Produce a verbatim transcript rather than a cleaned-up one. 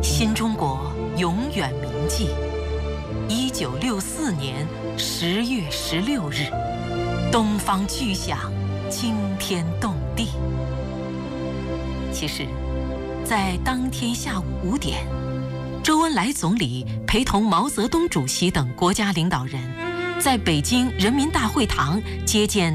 新中国永远铭记。一九六四年十月十六日，东方巨响，惊天动地。其实，在当天下午五点，周恩来总理陪同毛泽东主席等国家领导人，在北京人民大会堂接见